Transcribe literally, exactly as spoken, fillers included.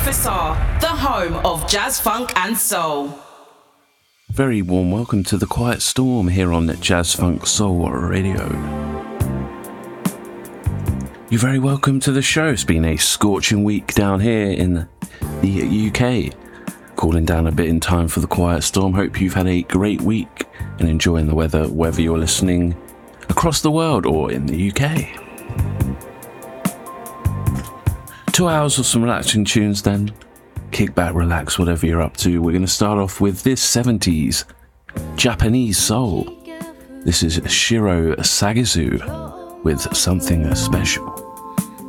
F R, the home of jazz, funk and soul. Very warm welcome to The Quiet Storm here on Jazz Funk Soul Radio. You're very welcome to the show. It's been a scorching week down here in the U K. Cooling down a bit in time for The Quiet Storm. Hope you've had a great week and enjoying the weather, whether you're listening across the world or in the U K. Two hours of some relaxing tunes then. Kick back, relax, whatever you're up to. We're going to start off with this seventies Japanese soul. This is Shiro Sagizu with Something Special.